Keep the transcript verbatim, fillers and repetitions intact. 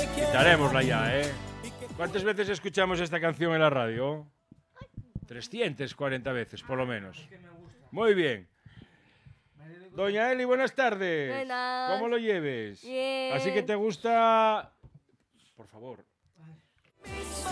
Quitaremosla ya, ¿eh? ¿Cuántas veces escuchamos esta canción en la radio? trescientas cuarenta veces, por lo menos. Muy bien. Doña Eli, buenas tardes. Buenas. ¿Cómo lo lleves? Bien. Así que te gusta... Por favor.